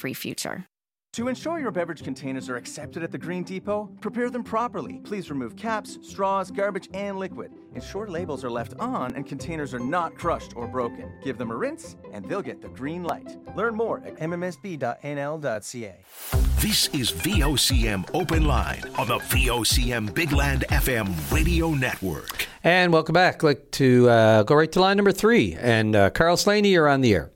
carbon-free future. To ensure your beverage containers are accepted at the Green Depot, prepare them properly. Please remove caps, straws, garbage, and liquid. Ensure labels are left on and containers are not crushed or broken. Give them a rinse, and they'll get the green light. Learn more at mmsb.nl.ca. This is VOCM Open Line on the VOCM Big Land FM radio network. And welcome back. I'd like to go right to line number 3. And Carl Slaney, you're on the air.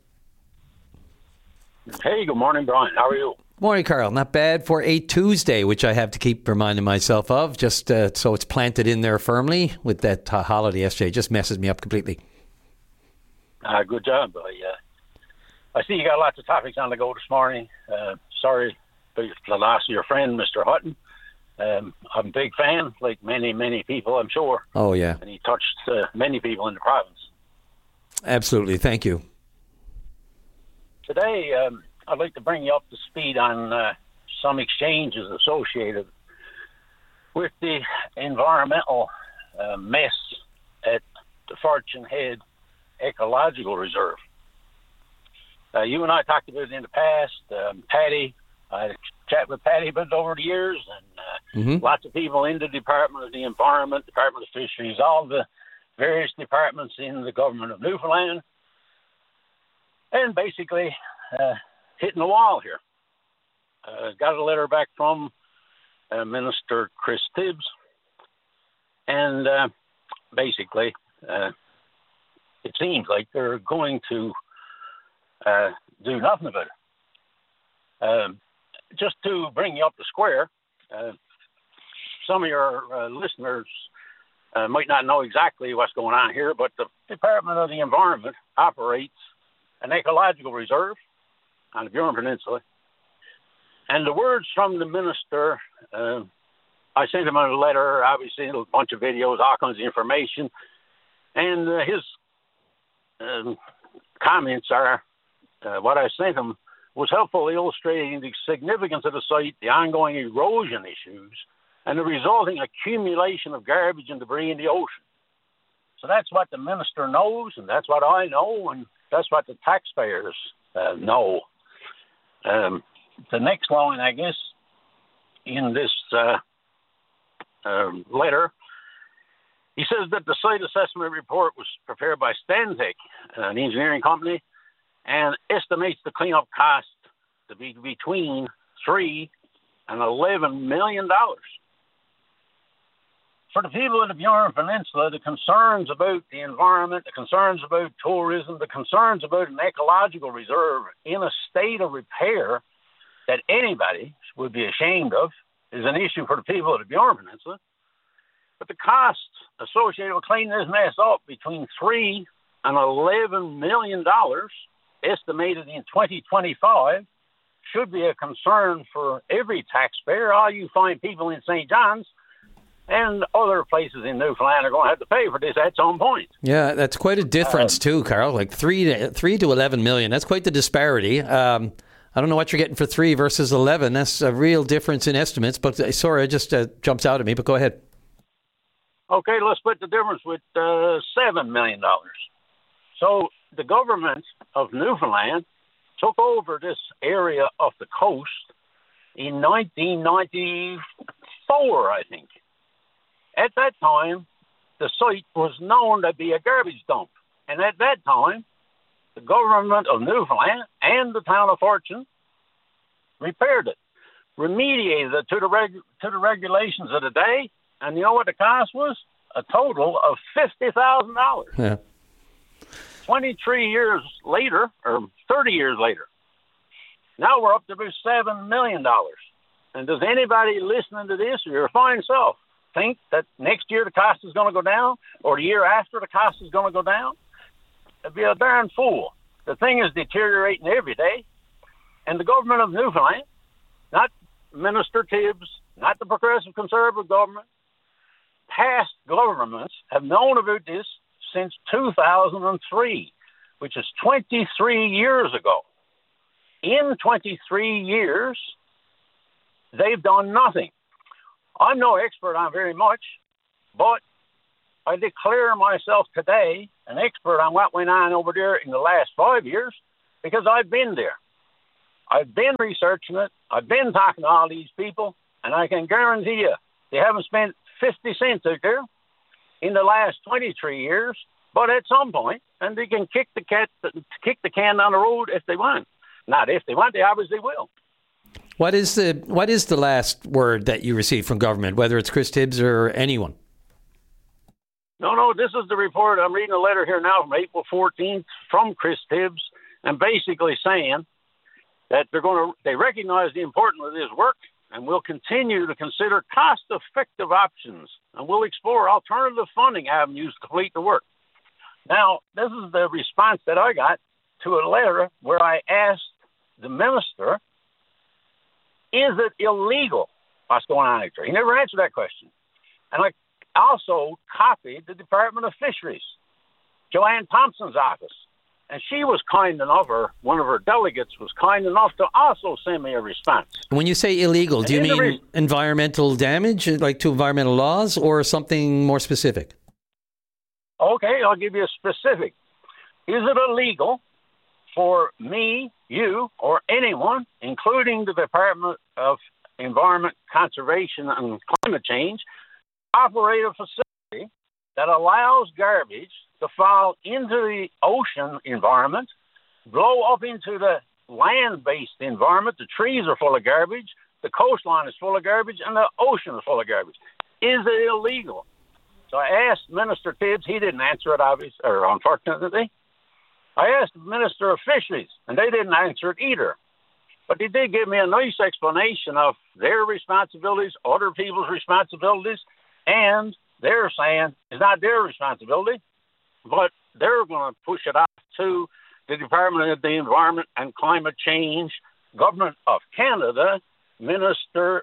Hey, good morning, Brian. How are you? Morning, Carl. Not bad for a Tuesday, which I have to keep reminding myself of, just so it's planted in there firmly with that holiday yesterday. It just messes me up completely. Good job. I see you got lots of topics on the go this morning. Sorry for the loss of your friend, Mr. Hutton. I'm a big fan, like many, many people, I'm sure. Oh, yeah. And he touched many people in the province. Absolutely. Thank you. Today, I'd like to bring you up to speed on some exchanges associated with the environmental mess at the Fortune Head Ecological Reserve. You and I talked about it in the past. Patty, I had a chat with Patty about it over the years, and lots of people in the Department of the Environment, Department of Fisheries, all the various departments in the government of Newfoundland, and basically hitting the wall here. Got a letter back from Minister Chris Tibbs, and basically it seems like they're going to do nothing about it. Just to bring you up to square, some of your listeners might not know exactly what's going on here, but the Department of the Environment operates an ecological reserve on the Burin Peninsula. And the words from the minister, I sent him a letter, obviously, a bunch of videos, all kinds of information. And his comments are, what I sent him was helpful illustrating the significance of the site, the ongoing erosion issues, and the resulting accumulation of garbage and debris in the ocean. So that's what the minister knows, and that's what I know, and that's what the taxpayers know. The next line, I guess, in this letter, he says that the site assessment report was prepared by Stantec, an engineering company, and estimates the cleanup cost to be between $3 and $11 million. For the people of the Burin Peninsula, the concerns about the environment, the concerns about tourism, the concerns about an ecological reserve in a state of repair that anybody would be ashamed of is an issue for the people of the Burin Peninsula. But the costs associated with cleaning this mess up between $3 and $11 million, estimated in 2025, should be a concern for every taxpayer. All you fine people in St. John's and other places in Newfoundland are going to have to pay for this at some point. Yeah, that's quite a difference too, Carl. Like 3 to 11 million. That's quite the disparity. I don't know what you're getting for 3 versus 11. That's a real difference in estimates. But sorry, it just jumps out at me. But go ahead. Okay, let's split the difference with $7 million. So the government of Newfoundland took over this area of the coast in 1994, I think. At that time, the site was known to be a garbage dump. And at that time, the government of Newfoundland and the town of Fortune repaired it, remediated it to the regulations of the day. And you know what the cost was? A total of $50,000. Yeah. 23 years later, or 30 years later, now we're up to about $7 million. And does anybody listening to this, or your fine self, think that next year the cost is going to go down, or the year after the cost is going to go down? It'd be a darn fool. The thing is deteriorating every day. And the government of Newfoundland, not Minister Tibbs, not the Progressive Conservative government, past governments have known about this since 2003, which is 23 years ago. In 23 years, they've done nothing. I'm no expert on very much, but I declare myself today an expert on what went on over there in the last 5 years because I've been there. I've been researching it. I've been talking to all these people, and I can guarantee you they haven't spent 50 cents out there in the last 23 years. But at some point, and they can kick the can down the road if they want. Not if they want, they obviously will. What is the last word that you received from government, whether it's Chris Tibbs or anyone? No, this is the report. I'm reading a letter here now from April 14th from Chris Tibbs, and basically saying that they recognize the importance of this work and will continue to consider cost-effective options, and will explore alternative funding avenues to complete the work. Now, this is the response that I got to a letter where I asked the minister, is it illegal what's going on out there? He never answered that question. And I also copied the Department of Fisheries, Joanne Thompson's office. And she was kind enough, or one of her delegates was kind enough to also send me a response. When you say illegal, do you mean environmental damage, like to environmental laws, or something more specific? Okay, I'll give you a specific. Is it illegal for me, you, or anyone, including the Department of Environment, Conservation, and Climate Change, to operate a facility that allows garbage to fall into the ocean environment, blow up into the land-based environment? The trees are full of garbage, the coastline is full of garbage, and the ocean is full of garbage. Is it illegal? So I asked Minister Tibbs. He didn't answer it, unfortunately. I asked the Minister of Fisheries, and they didn't answer it either. But they did give me a nice explanation of their responsibilities, other people's responsibilities, and they're saying it's not their responsibility, but they're going to push it out to the Department of the Environment and Climate Change, Government of Canada, Minister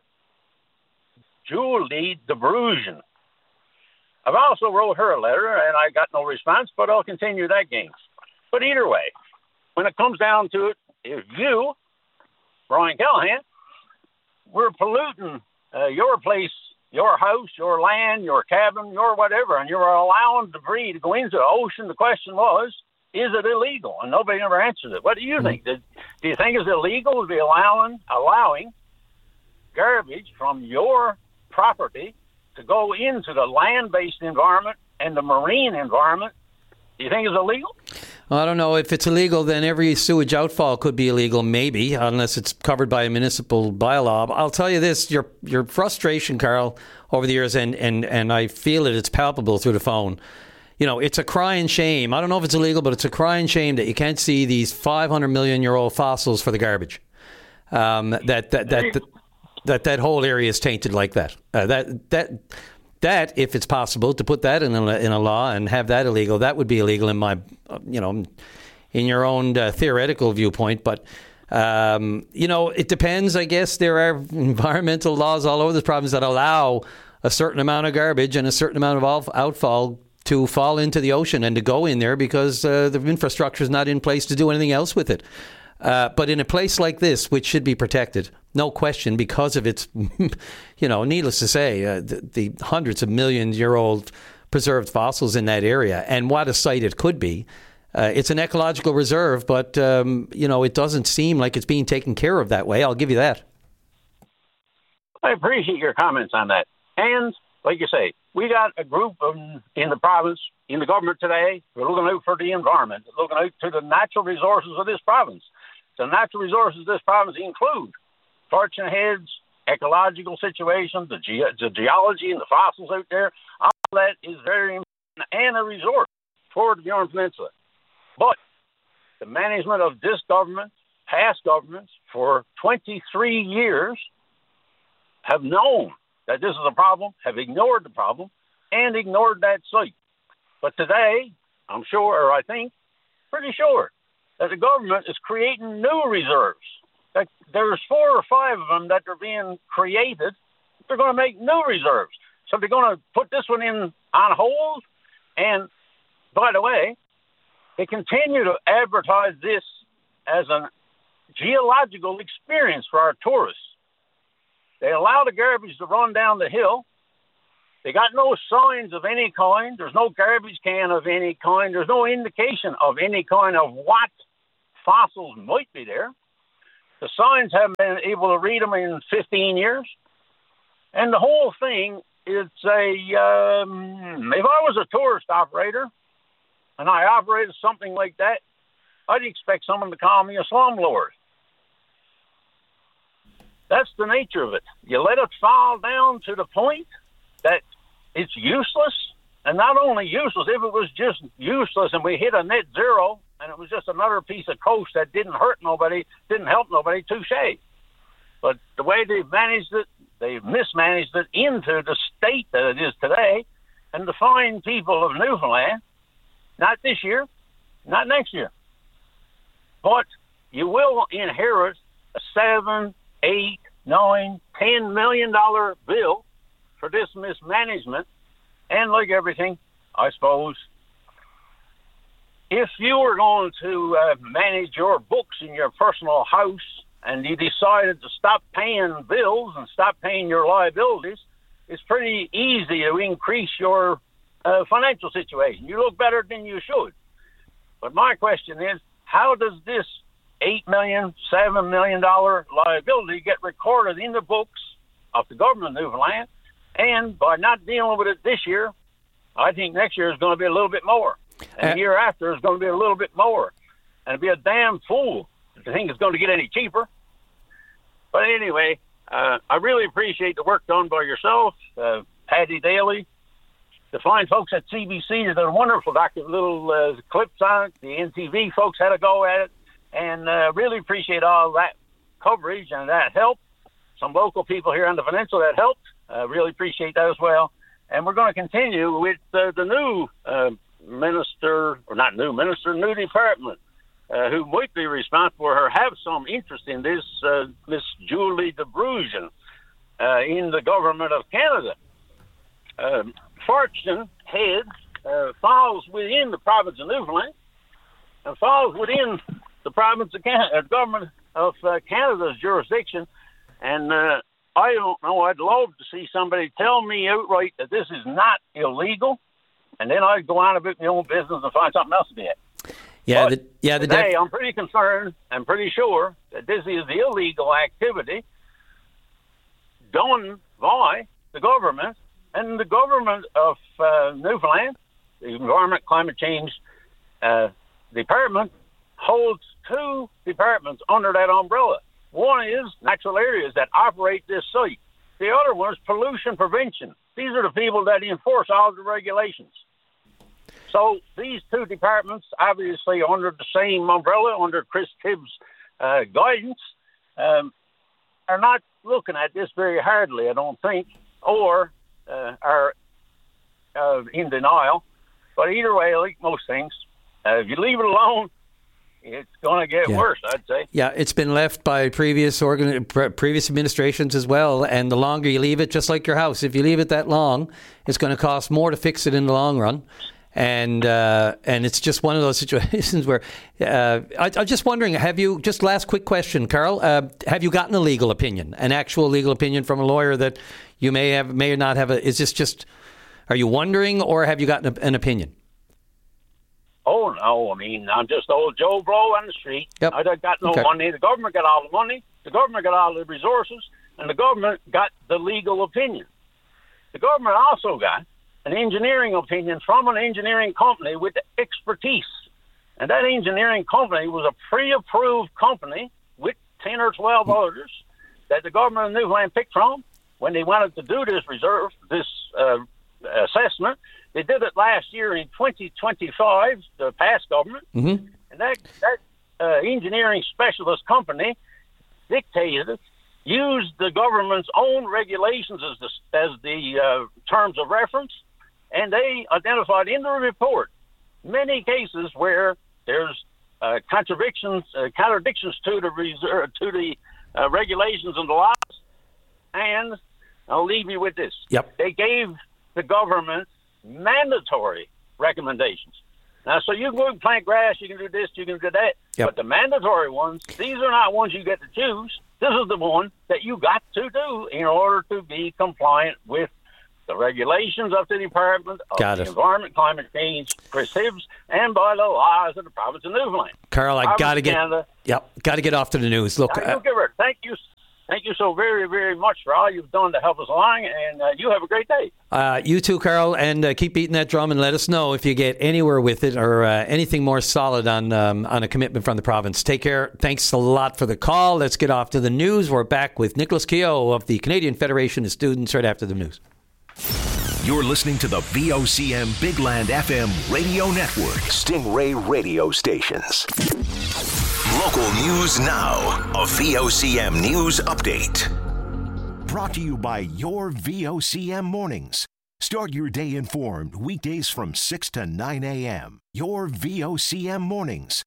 Julie DeBrugen. I've also wrote her a letter, and I got no response, but I'll continue that game. But either way, when it comes down to it, if you, Brian Callahan, we're polluting your place, your house, your land, your cabin, your whatever, and you're allowing debris to go into the ocean, the question was, is it illegal? And nobody ever answered it. What do you think? Do you think it's illegal to be allowing garbage from your property to go into the land-based environment and the marine environment? Do you think it's illegal? Well, I don't know. If it's illegal, then every sewage outfall could be illegal, maybe, unless it's covered by a municipal bylaw. I'll tell you this, your frustration, Carl, over the years, and I feel it's palpable through the phone. You know, it's a crying shame. I don't know if it's illegal, but it's a crying shame that you can't see these 500 million year old fossils for the garbage. That whole area is tainted like that. That, if it's possible to put that in a law and have that illegal, that would be illegal in my, in your own theoretical viewpoint. But, it depends. I guess there are environmental laws all over this province that allow a certain amount of garbage and a certain amount of outfall to fall into the ocean and to go in there because the infrastructure is not in place to do anything else with it. But in a place like this, which should be protected, no question, because of its, needless to say, the hundreds of million-year-old preserved fossils in that area, and what a site it could be. It's an ecological reserve, but, it doesn't seem like it's being taken care of that way. I'll give you that. I appreciate your comments on that. And, like you say, we got a group in the province, in the government today, who are looking out for the environment, looking out to the natural resources of this province. The natural resources of this province include Fortune Head's ecological situation, the geology and the fossils out there. All that is very important and a resource for the Bjorn Peninsula. But the management of this government, past governments, for 23 years have known that this is a problem, have ignored the problem, and ignored that site. But today, I'm sure, or I think, pretty sure, that the government is creating new reserves. That there's 4 or 5 of them that are being created. They're going to make new reserves. So they're going to put this one on hold. And by the way, they continue to advertise this as a geological experience for our tourists. They allow the garbage to run down the hill. They got no signs of any kind. There's no garbage can of any kind. There's no indication of any kind of what fossils might be there. The signs haven't been able to read them in 15 years. And the whole thing is if I was a tourist operator and I operated something like that, I'd expect someone to call me a slumlord. That's the nature of it. You let it fall down to the point that it's useless, and not only useless, if it was just useless and we hit a net zero and it was just another piece of coast that didn't hurt nobody, didn't help nobody, touche. But the way they've managed it, they've mismanaged it into the state that it is today, and the fine people of Newfoundland, not this year, not next year, but you will inherit a $7, $8, $9, $10 million bill for this mismanagement. And like everything, I suppose, if you were going to manage your books in your personal house and you decided to stop paying bills and stop paying your liabilities, it's pretty easy to increase your financial situation. You look better than you should. But my question is, how does this $8 million, $7 million liability get recorded in the books of the government of Newfoundland? And by not dealing with it this year, I think next year is going to be a little bit more. And the year after is going to be a little bit more. And it'd be a damn fool if the thing is going to get any cheaper. But anyway, I really appreciate the work done by yourself, Paddy Daly, the fine folks at CBC. They've done wonderful little clips on it. The NTV folks had a go at it. And really appreciate all that coverage and that help. Some local people here on the peninsula that helped. Really appreciate that as well. And we're going to continue with the new new department, who might be responsible or have some interest in this, Miss Julie DeBrugen, in the government of Canada. Fortune Head falls within the province of Newfoundland and falls within the province of Canada, government of Canada's jurisdiction. And I don't know, I'd love to see somebody tell me outright that this is not illegal, and then I'd go on about my own business and find something else to be at. Today, I'm pretty concerned and pretty sure that this is the illegal activity done by the government, and the government of Newfoundland, the Environment Climate Change Department, holds two departments under that umbrella. One is natural areas that operate this site. The other one is pollution prevention. These are the people that enforce all the regulations. So these two departments, obviously under the same umbrella, under Chris Tibbs' guidance, are not looking at this very hardly, I don't think, or are in denial. But either way, like most things, if you leave it alone, it's going to get worse, I'd say. Yeah, it's been left by previous administrations as well. And the longer you leave it, just like your house, if you leave it that long, it's going to cost more to fix it in the long run. And it's just one of those situations where I'm just wondering, just last quick question, Carl, have you gotten a legal opinion, an actual legal opinion from a lawyer that you may or not have? Is this just, are you wondering, or have you gotten an opinion? Oh, no, I mean, I'm just old Joe Blow on the street. Yep. I got no money. The government got all the money. The government got all the resources. And the government got the legal opinion. The government also got an engineering opinion from an engineering company with expertise. And that engineering company was a pre-approved company with 10 or 12 others that the government of Newfoundland picked from when they wanted to do this assessment. They did it last year in 2025, the past government. Mm-hmm. And that engineering specialist company used the government's own regulations as the terms of reference, and they identified in the report many cases where there's contradictions to the regulations and the laws. And I'll leave you with this. Yep. They gave the government mandatory recommendations. Now, so you can go and plant grass, you can do this, you can do that, but the mandatory ones, these are not ones you get to choose. This is the one that you got to do in order to be compliant with the regulations of the Department of Got the it. Environment, Climate Change, Chris Hibbs, and by the laws of the province of Newfoundland. Carl, I got to get Canada. Yep, got to get off to the news. Look, Thank you. Thank you so very, very much for all you've done to help us along, and you have a great day. You too, Carl, and keep beating that drum and let us know if you get anywhere with it or anything more solid on a commitment from the province. Take care. Thanks a lot for the call. Let's get off to the news. We're back with Nicholas Keogh of the Canadian Federation of Students right after the news. You're listening to the VOCM Big Land FM radio network. Stingray radio stations. Local news now. A VOCM news update. Brought to you by your VOCM mornings. Start your day informed weekdays from 6 to 9 a.m. Your VOCM mornings.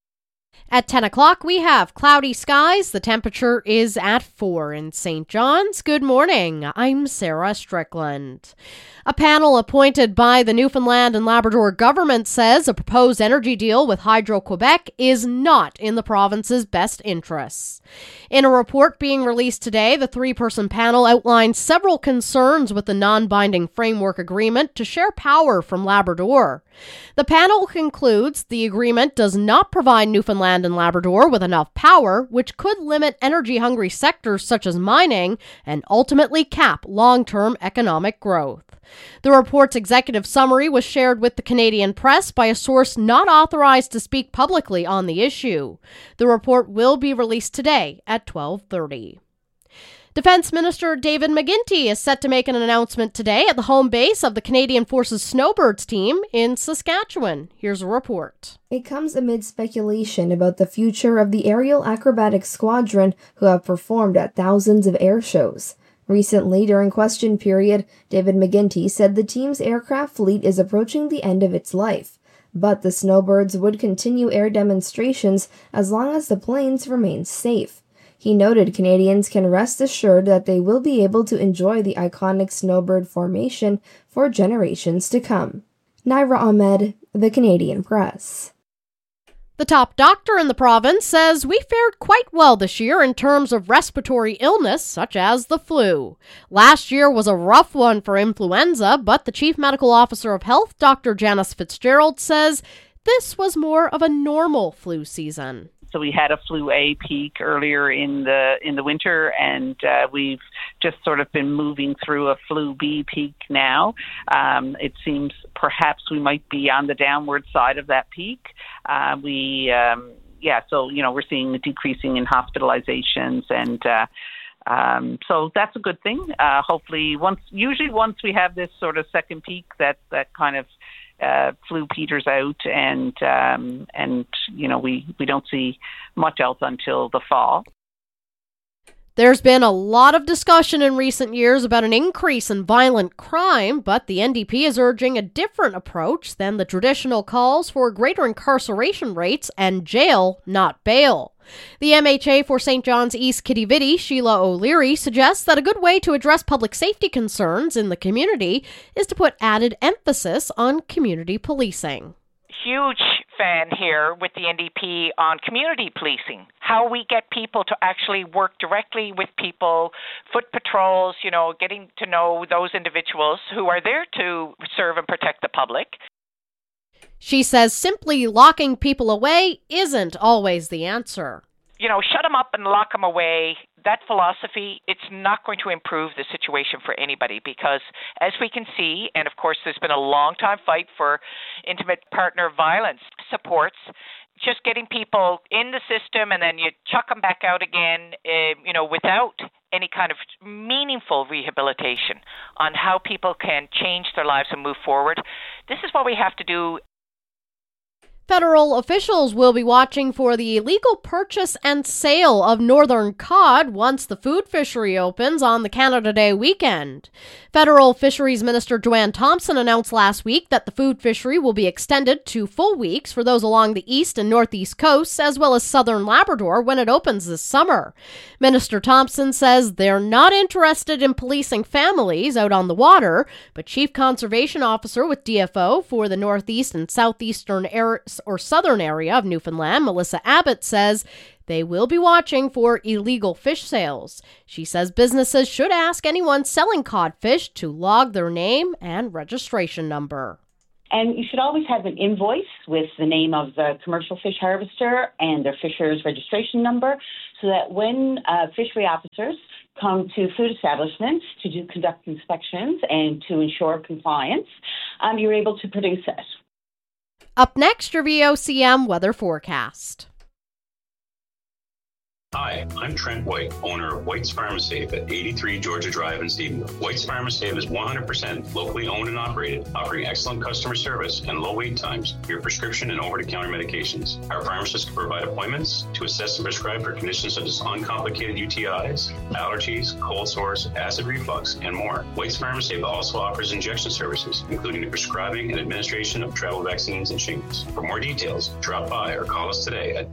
At 10 o'clock, we have cloudy skies. The temperature is at 4 in St. John's. Good morning. I'm Sarah Strickland. A panel appointed by the Newfoundland and Labrador government says a proposed energy deal with Hydro-Quebec is not in the province's best interests. In a report being released today, the three-person panel outlined several concerns with the non-binding framework agreement to share power from Labrador. The panel concludes the agreement does not provide Newfoundland and Labrador with enough power, which could limit energy-hungry sectors such as mining and ultimately cap long-term economic growth. The report's executive summary was shared with the Canadian press by a source not authorized to speak publicly on the issue. The report will be released today at 12:30. Defence Minister David McGuinty is set to make an announcement today at the home base of the Canadian Forces Snowbirds team in Saskatchewan. Here's a report. It comes amid speculation about the future of the Aerial Acrobatics Squadron, who have performed at thousands of air shows. Recently, during question period, David McGuinty said the team's aircraft fleet is approaching the end of its life, but the Snowbirds would continue air demonstrations as long as the planes remain safe. He noted Canadians can rest assured that they will be able to enjoy the iconic Snowbird formation for generations to come. Naira Ahmed, The Canadian Press. The top doctor in the province says we fared quite well this year in terms of respiratory illness, such as the flu. Last year was a rough one for influenza, but the Chief Medical Officer of Health, Dr. Janice Fitzgerald, says this was more of a normal flu season. So we had a flu A peak earlier in the winter, and we've just sort of been moving through a flu B peak now. It seems perhaps we might be on the downward side of that peak. So we're seeing a decreasing in hospitalizations, and so that's a good thing. Hopefully, once we have this sort of second peak, that kind of flu peters out, and we don't see much else until the fall. There's been a lot of discussion in recent years about an increase in violent crime, but the NDP is urging a different approach than the traditional calls for greater incarceration rates and jail, not bail. The MHA for St. John's East Quidi-Vidi, Sheila O'Leary, suggests that a good way to address public safety concerns in the community is to put added emphasis on community policing. Huge fan here with the NDP on community policing, how we get people to actually work directly with people, foot patrols, getting to know those individuals who are there to serve and protect the public. She says simply locking people away isn't always the answer. Shut them up and lock them away. That philosophy, it's not going to improve the situation for anybody because, as we can see, and of course there's been a long time fight for intimate partner violence supports, just getting people in the system and then you chuck them back out again, without any kind of meaningful rehabilitation on how people can change their lives and move forward. This is what we have to do. Federal officials will be watching for the illegal purchase and sale of northern cod once the food fishery opens on the Canada Day weekend. Federal Fisheries Minister Joanne Thompson announced last week that the food fishery will be extended to full weeks for those along the east and northeast coasts, as well as southern Labrador when it opens this summer. Minister Thompson says they're not interested in policing families out on the water, but Chief Conservation Officer with DFO for the northeast and southeastern southern area of Newfoundland, Melissa Abbott, says They will be watching for illegal fish sales. She says businesses should ask anyone selling codfish to log their name and registration number. And you should always have an invoice with the name of the commercial fish harvester and their fisher's registration number, so that when fishery officers come to food establishments to conduct inspections and to ensure compliance, you're able to produce it. Up next, your VOCM weather forecast. Hi, I'm Trent White, owner of White's Pharmasafe at 83 Georgia Drive in Stephenville. White's Pharmasafe is 100% locally owned and operated, offering excellent customer service and low wait times for your prescription and over-the-counter medications. Our pharmacists can provide appointments to assess and prescribe for conditions such as uncomplicated UTIs, allergies, cold sores, acid reflux, and more. White's Pharmasafe also offers injection services, including the prescribing and administration of travel vaccines and shingles. For more details, drop by or call us today at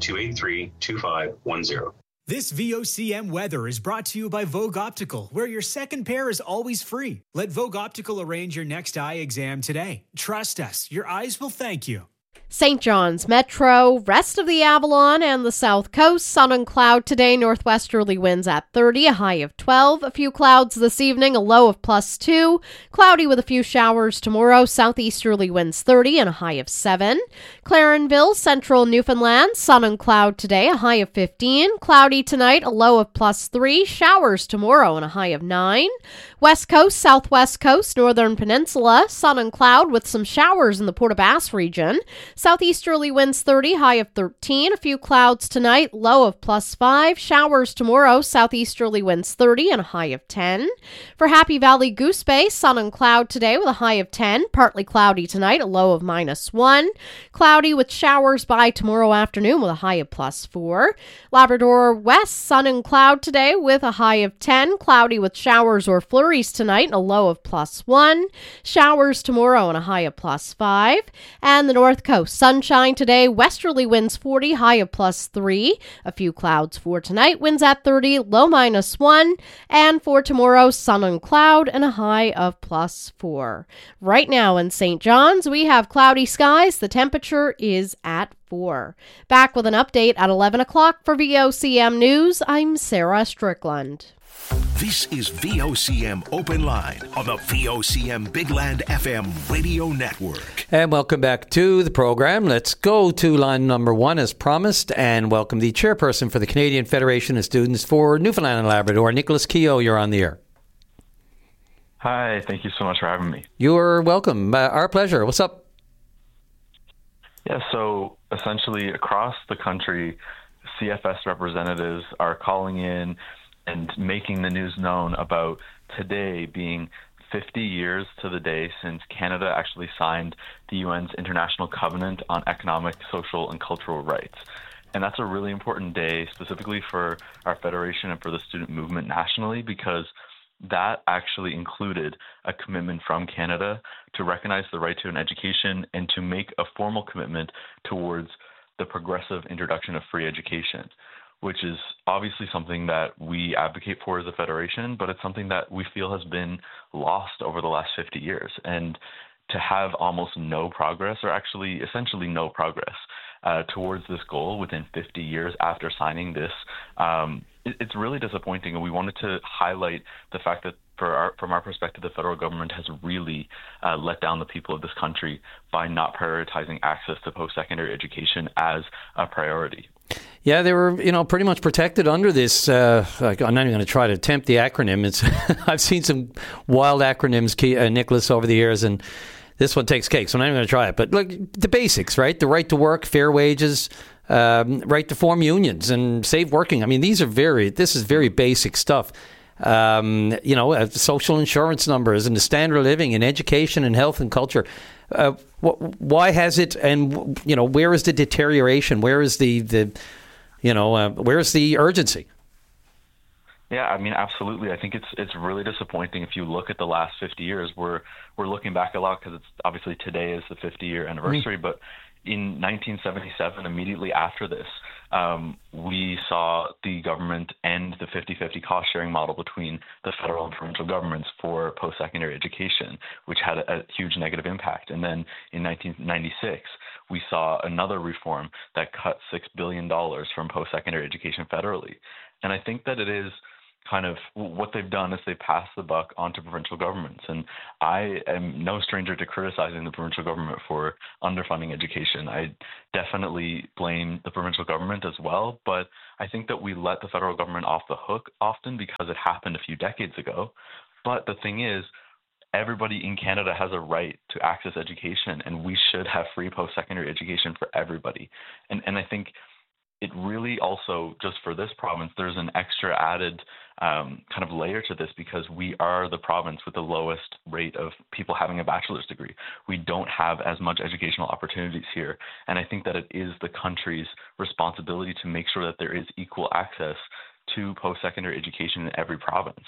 283-2510. This VOCM weather is brought to you by Vogue Optical, where your second pair is always free. Let Vogue Optical arrange your next eye exam today. Trust us, your eyes will thank you. St. John's Metro, rest of the Avalon and the South Coast, sun and cloud today, northwesterly winds at 30, a high of 12. A few clouds this evening, a low of +2. Cloudy with a few showers tomorrow, southeasterly winds 30 and a high of 7. Clarenville, central Newfoundland, sun and cloud today, a high of 15. Cloudy tonight, a low of +3. Showers tomorrow and a high of 9. West Coast, southwest coast, northern peninsula, sun and cloud with some showers in the Port aux Basques region. Southeasterly winds 30, high of 13. A few clouds tonight, low of +5. Showers tomorrow, southeasterly winds 30 and a high of 10. For Happy Valley Goose Bay, sun and cloud today with a high of 10. Partly cloudy tonight, a low of -1. Cloudy with showers by tomorrow afternoon with a high of +4. Labrador West, sun and cloud today with a high of 10. Cloudy with showers or flurries tonight and a low of +1. Showers tomorrow and a high of +5. And the North Coast, sunshine today, westerly winds 40, high of +3. A few clouds for tonight, winds at 30, low -1. And for tomorrow, sun and cloud and a high of +4. Right now in St. John's, we have cloudy skies. The temperature is at 4. Back with an update at 11 o'clock for VOCM News. I'm Sarah Strickland. This is VOCM Open Line on the VOCM Big Land FM radio network. And welcome back to the program. Let's go to line number 1 as promised and welcome the chairperson for the Canadian Federation of Students for Newfoundland and Labrador, Nicholas Kehoe. You're on the air. Hi, thank you so much for having me. You're welcome. Our pleasure. What's up? Yeah, so essentially across the country, CFS representatives are calling in and making the news known about today being 50 years to the day since Canada actually signed the UN's International Covenant on Economic, Social, and Cultural Rights. And that's a really important day specifically for our federation and for the student movement nationally, because that actually included a commitment from Canada to recognize the right to an education and to make a formal commitment towards the progressive introduction of free education, which is obviously something that we advocate for as a federation, but it's something that we feel has been lost over the last 50 years. And to have almost no progress, or actually essentially no progress towards this goal within 50 years after signing this, it's really disappointing. And we wanted to highlight the fact that from our perspective, the federal government has really let down the people of this country by not prioritizing access to post-secondary education as a priority. Yeah, they were, pretty much protected under this. I'm not even going to try to attempt the acronym. I've seen some wild acronyms, Nicholas, over the years, and this one takes cake, so I'm not even going to try it. But look, the basics, right? The right to work, fair wages, right to form unions, and safe working. I mean, this is very basic stuff. Social insurance numbers and the standard of living and education and health and culture. Why has it, and where is the deterioration? Where is where's the urgency? Yeah, I mean, absolutely. I think it's really disappointing. If you look at the last 50 years, we're looking back a lot because it's obviously today is the 50-year anniversary, but in 1977, immediately after this, we saw the government end the 50-50 cost-sharing model between the federal and provincial governments for post-secondary education, which had a huge negative impact. And then in 1996, we saw another reform that cut $6 billion from post-secondary education federally. And I think that it is kind of what they've done is they pass the buck onto provincial governments. And I am no stranger to criticizing the provincial government for underfunding education. I definitely blame the provincial government as well, but I think that we let the federal government off the hook often because it happened a few decades ago. But the thing is, everybody in Canada has a right to access education, and we should have free post-secondary education for everybody. And I think it really also, just for this province, there's an extra added kind of layer to this because we are the province with the lowest rate of people having a bachelor's degree. We don't have as much educational opportunities here. And I think that it is the country's responsibility to make sure that there is equal access to post-secondary education in every province.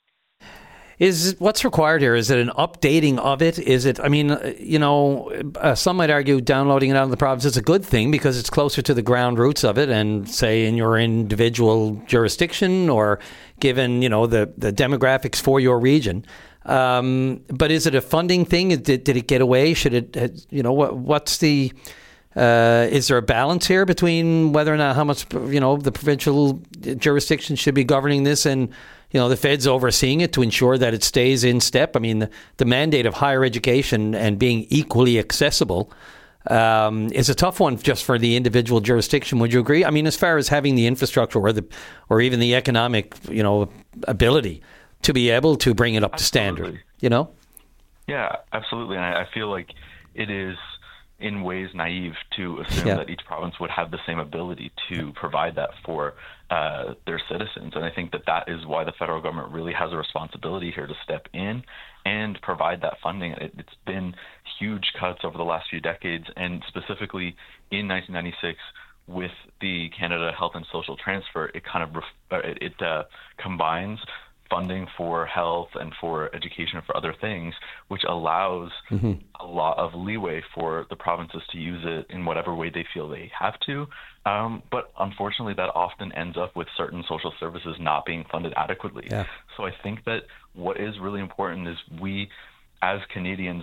Is what's required here? Is it an updating of it? Is it, I mean, some might argue downloading it out of the province is a good thing because it's closer to the ground roots of it and say in your individual jurisdiction or given, the demographics for your region. But is it a funding thing? Did it get away? Should it, what's the, is there a balance here between whether or not how much, the provincial jurisdiction should be governing this and, the Fed's overseeing it to ensure that it stays in step? I mean, the mandate of higher education and being equally accessible is a tough one just for the individual jurisdiction. Would you agree? I mean, as far as having the infrastructure or even the economic, ability to be able to bring it up to standard, Yeah, absolutely. And I feel like it is in ways naive to assume that each province would have the same ability to provide that for their citizens. And I think that is why the federal government really has a responsibility here to step in and provide that funding. It's been huge cuts over the last few decades, and specifically in 1996 with the Canada Health and Social Transfer, it kind of combines funding for health and for education and for other things, which allows a lot of leeway for the provinces to use it in whatever way they feel they have to. But unfortunately, that often ends up with certain social services not being funded adequately. Yeah. So I think that what is really important is we, as Canadians,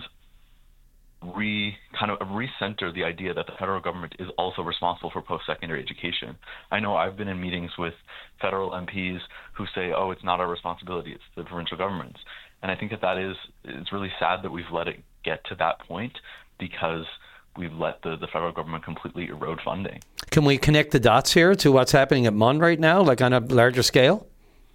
recenter the idea that the federal government is also responsible for post-secondary education. I know I've been in meetings with federal MPs who say, oh, it's not our responsibility, it's the provincial government's. And I think it's really sad that we've let it get to that point because we've let the federal government completely erode funding. Can we connect the dots here to what's happening at MUN right now, like on a larger scale?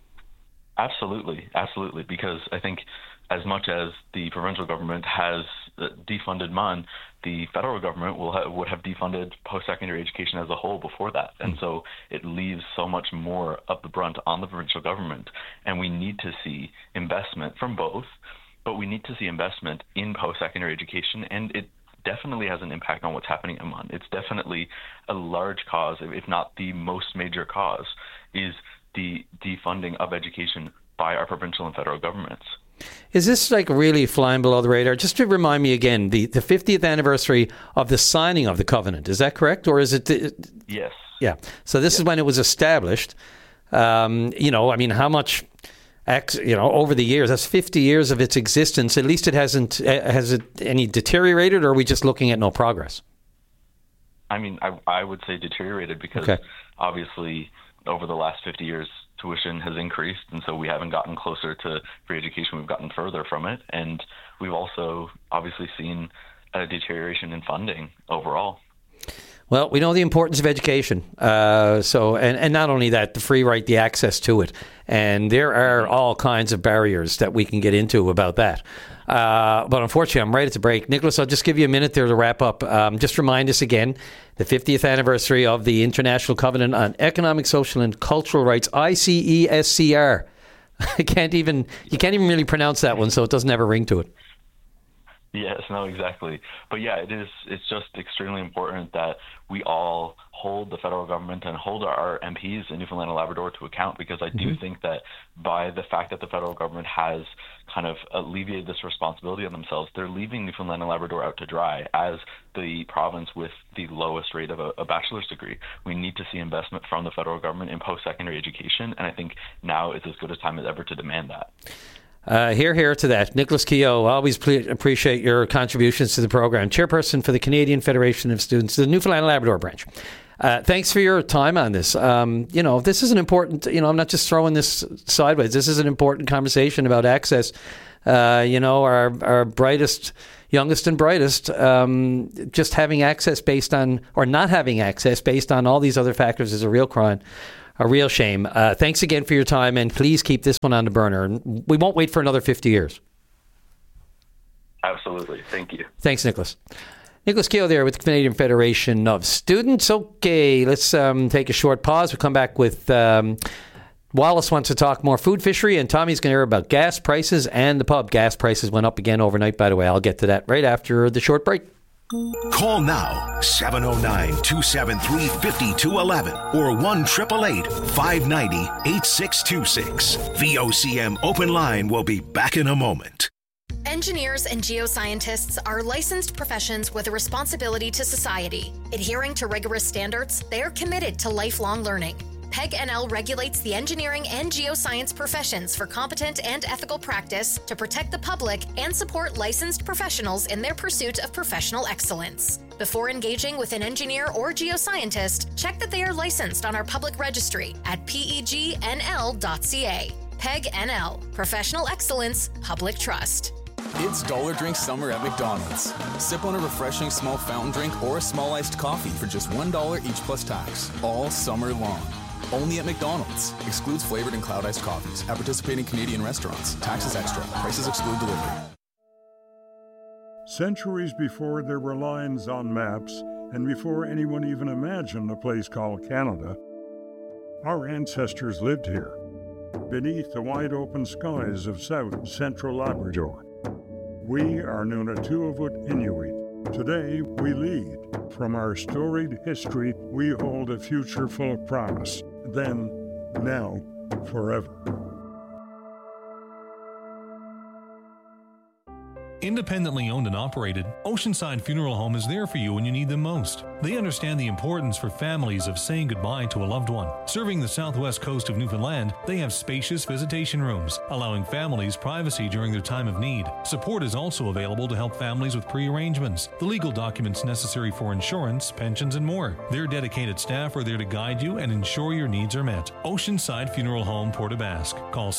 Absolutely, because I think as much as the provincial government has defunded MUN, the federal government would have defunded post-secondary education as a whole before that. And so it leaves so much more of the brunt on the provincial government. And we need to see investment from both, but we need to see investment in post-secondary education, and it definitely has an impact on what's happening at MUN. It's definitely a large cause, if not the most major cause, is the defunding of education by our provincial and federal governments. Is this like really flying below the radar? Just to remind me again, the 50th anniversary of the signing of the covenant, is that correct? Or is it? Yes. Yeah. So this is when it was established. How much, over the years, that's 50 years of its existence. At least it hasn't, has it any deteriorated, or are we just looking at no progress? I mean, I would say deteriorated because obviously over the last 50 years, tuition has increased, and so we haven't gotten closer to free education. We've gotten further from it, and we've also obviously seen a deterioration in funding overall. Well, we know the importance of education. And not only that, the free right, the access to it. And there are all kinds of barriers that we can get into about that. But unfortunately, I'm right at the break. Nicholas, I'll just give you a minute there to wrap up. Just remind us again, the 50th anniversary of the International Covenant on Economic, Social and Cultural Rights, ICESCR. You can't even really pronounce that one, so it doesn't have a ring to it. Yes, no, exactly. But yeah, it's just extremely important that we all hold the federal government and hold our MPs in Newfoundland and Labrador to account, because I do think that by the fact that the federal government has kind of alleviated this responsibility on themselves, they're leaving Newfoundland and Labrador out to dry as the province with the lowest rate of a bachelor's degree. We need to see investment from the federal government in post-secondary education, and I think now is as good a time as ever to demand that. Hear to that. Nicholas Keogh, always appreciate your contributions to the program. Chairperson for the Canadian Federation of Students, the Newfoundland and Labrador branch. Thanks for your time on this. This is an important, I'm not just throwing this sideways. This is an important conversation about access. Our brightest, youngest and brightest, just having access based on, or not having access based on all these other factors is a real crime. A real shame. Thanks again for your time, and please keep this one on the burner. We won't wait for another 50 years. Absolutely. Thank you. Thanks, Nicholas. Nicholas Keogh there with the Canadian Federation of Students. Okay, let's take a short pause. We'll come back with Wallace wants to talk more food fishery, and Tommy's going to hear about gas prices and the pub. Gas prices went up again overnight, by the way. I'll get to that right after the short break. Call now, 709-273-5211 or 1-888-590-8626. VOCM Open Line will be back in a moment. Engineers and geoscientists are licensed professions with a responsibility to society. Adhering to rigorous standards, they are committed to lifelong learning. PEG NL regulates the engineering and geoscience professions for competent and ethical practice to protect the public and support licensed professionals in their pursuit of professional excellence. Before engaging with an engineer or geoscientist, check that they are licensed on our public registry at pegnl.ca. PEG NL, Professional Excellence, Public Trust. It's Dollar Drink Summer at McDonald's. Sip on a refreshing small fountain drink or a small iced coffee for just $1 each plus tax, all summer long. Only at McDonald's. Excludes flavored and cloud iced coffees. At participating Canadian restaurants. Taxes extra. Prices exclude delivery. Centuries before there were lines on maps, and before anyone even imagined a place called Canada, our ancestors lived here, beneath the wide open skies of South and Central Labrador. We are Nunatuavut Inuit. Today, we lead. From our storied history, we hold a future full of promise. Then, now, forever. Independently owned and operated, Oceanside Funeral Home is there for you when you need them most. They understand the importance for families of saying goodbye to a loved one. Serving the southwest coast of Newfoundland, they have spacious visitation rooms, allowing families privacy during their time of need. Support is also available to help families with pre-arrangements, the legal documents necessary for insurance, pensions, and more. Their dedicated staff are there to guide you and ensure your needs are met. Oceanside Funeral Home, Port aux Basques. Call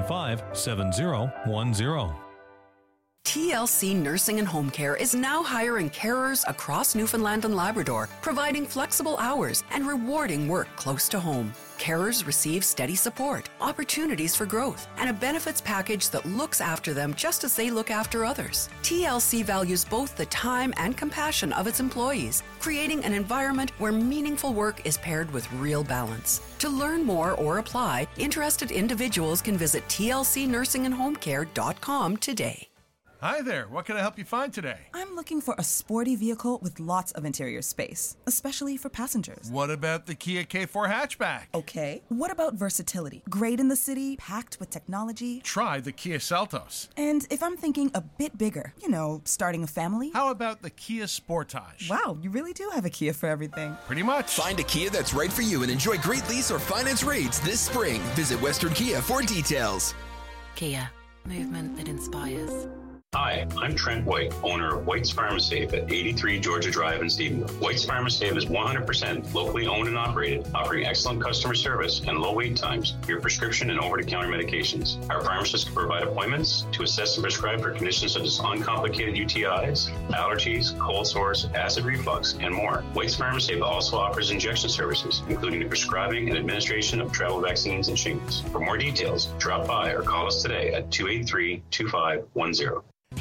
695-7010. TLC Nursing and Home Care is now hiring carers across Newfoundland and Labrador, providing flexible hours and rewarding work close to home. Carers receive steady support, opportunities for growth, and a benefits package that looks after them just as they look after others. TLC values both the time and compassion of its employees, creating an environment where meaningful work is paired with real balance. To learn more or apply, interested individuals can visit tlcnursingandhomecare.com today. Hi there, what can I help you find today? I'm looking for a sporty vehicle with lots of interior space, especially for passengers. What about the Kia K4 hatchback? Okay. What about versatility? Great in the city, packed with technology. Try the Kia Seltos. And if I'm thinking a bit bigger, starting a family? How about the Kia Sportage? Wow, you really do have a Kia for everything. Pretty much. Find a Kia that's right for you and enjoy great lease or finance rates this spring. Visit Western Kia for details. Kia, movement that inspires. Hi, I'm Trent White, owner of White's Pharmasafe at 83 Georgia Drive in Stephenville. White's Pharmasafe is 100% locally owned and operated, offering excellent customer service and low wait times for your prescription and over-the-counter medications. Our pharmacists can provide appointments to assess and prescribe for conditions such as uncomplicated UTIs, allergies, cold sores, acid reflux, and more. White's Pharmasafe also offers injection services, including the prescribing and administration of travel vaccines and shingles. For more details, drop by or call us today at 283-2510.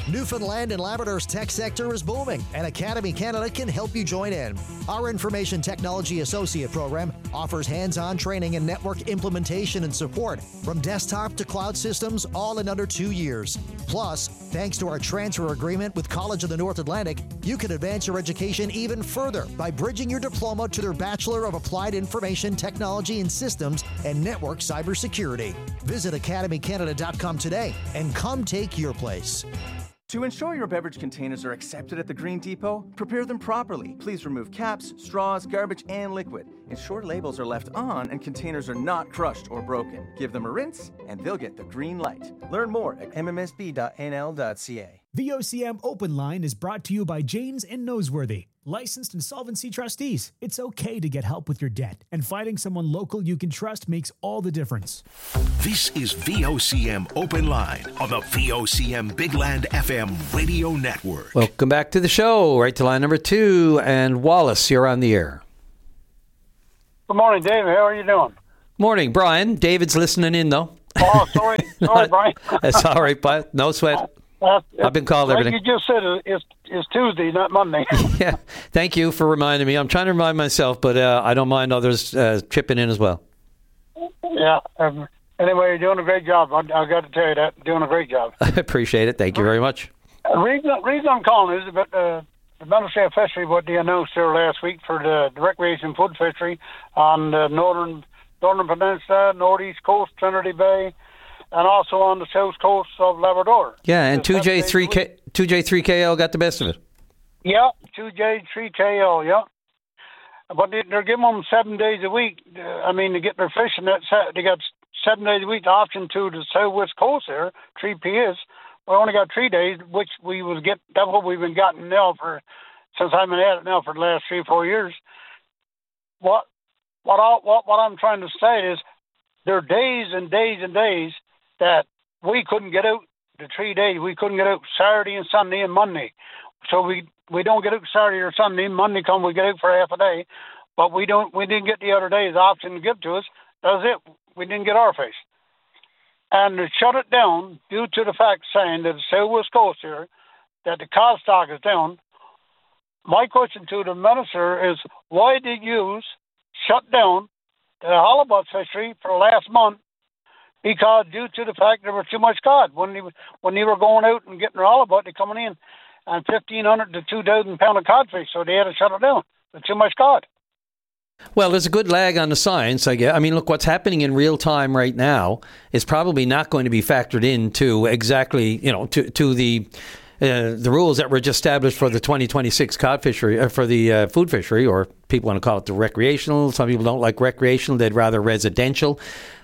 Newfoundland and Labrador's tech sector is booming, and Academy Canada can help you join in. Our Information Technology Associate program offers hands-on training in network implementation and support from desktop to cloud systems, all in under 2 years. Plus, thanks to our transfer agreement with College of the North Atlantic, you can advance your education even further by bridging your diploma to their Bachelor of Applied Information Technology in Systems and Network Cybersecurity. Visit academycanada.com today and come take your place. To ensure your beverage containers are accepted at the Green Depot, prepare them properly. Please remove caps, straws, garbage, and liquid. Ensure labels are left on and containers are not crushed or broken. Give them a rinse and they'll get the green light. Learn more at mmsb.nl.ca. VOCM Open Line is brought to you by Janes and Noseworthy, licensed insolvency trustees. It's okay to get help with your debt, and finding someone local you can trust makes all the difference. This is VOCM Open Line on the VOCM Big Land FM radio network. Welcome back to the show. Right to line number 2. And Wallace, you're on the air. Good morning, David. How are you doing? Morning, Brian. David's listening in, though. Oh, sorry, Brian. That's all right, but no sweat. I've been called everything. Like you just said, it's Tuesday, not Monday. Yeah, thank you for reminding me. I'm trying to remind myself, but I don't mind others chipping in as well. Yeah. Anyway, you're doing a great job. I got to tell you that. Doing a great job. I appreciate it. Thank you very much. The reason I'm calling is about the Ministry of Fishery, what they announced there last week for the recreation food fishery on the northern peninsula, northeast coast, Trinity Bay, and also on the south coast of Labrador. Yeah, and 2J3KL got the best of it. Yeah, 2J3KL, yeah. But they're giving them 7 days a week. To get their fish, and they got 7 days a week to option to the southwest coast there, 3PS. We only got 3 days, which we was get. That's what we've been getting now since I've been at it now for the last 3 or 4 years. What I'm trying to say is there are days and days and days that we couldn't get out. The 3 days we couldn't get out Saturday and Sunday and Monday. So we don't get out Saturday or Sunday. Monday come we get out for half a day, but we didn't get the other days option to give to us. That was it. We didn't get our fish. And they shut it down due to the fact saying that the southwest coast here, that the cod stock is down. My question to the minister is, why did you shut down the halibut fishery for the last month? Because due to the fact there was too much cod. When they were going out and getting their halibut, they're coming in and 1,500 to 2,000 pound of codfish, so they had to shut it down. There's too much cod. Well, there's a good lag on the science, I guess. Look, what's happening in real time right now is probably not going to be factored into exactly, to the rules that were just established for the 2026 cod fishery, for the food fishery, or people want to call it the recreational. Some people don't like recreational; they'd rather residential.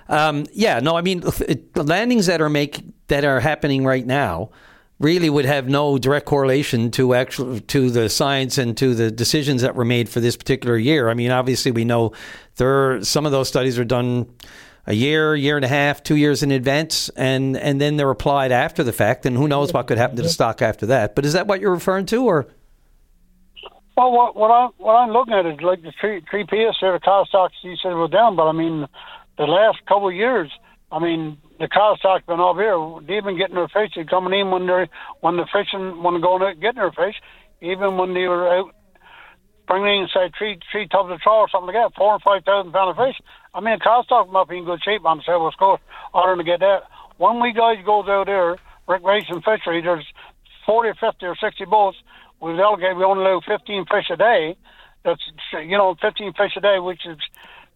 The landings that are happening right now really would have no direct correlation to the science and to the decisions that were made for this particular year. Obviously we know some of those studies are done a year and a half, 2 years in advance, and then they're applied after the fact, and who knows what could happen to the stock after that. But is that what you're referring to, or? Well, what I'm looking at is like the 3PS there, the cod stocks you said were down, but the last couple of years, the cod stock's been up here. They've been getting their fish. They're coming in when the fishing, when they're going out getting their fish, even when they were out bringing in, say, three tubs of trawl or something like that, 4,000 and 5,000 pound of fish. The cod stock must be in good shape on the southwest coast. Other than to get that, when we guys goes out there, recreation fishery, there's 40, 50, or 60 boats. We've delegated, we only allow 15 fish a day. That's 15 fish a day, which is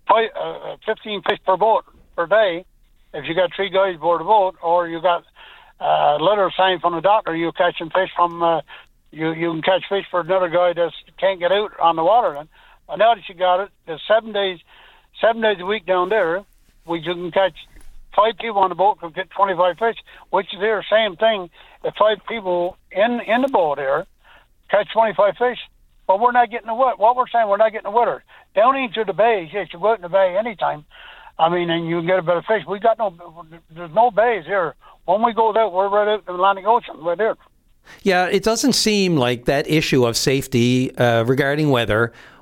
15 fish per boat per day. If you got 3 guys aboard the boat, or you got a letter signed from the doctor, you're catching fish from, you can catch fish for another guy that can't get out on the water. Then, but now that you got it, there's 7 days a week down there, you can catch 5 people on the boat can get 25 fish, which is the same thing. If 5 people in the boat there catch 25 fish, but we're not getting the wet. What we're saying, we're not getting the wetter. Down into the bays, yes, you go out in the bay anytime. And you can get a bit of fish. There's no bays here. When we go out, we're right out in the Atlantic Ocean, right there. Yeah, it doesn't seem like that issue of safety regarding weather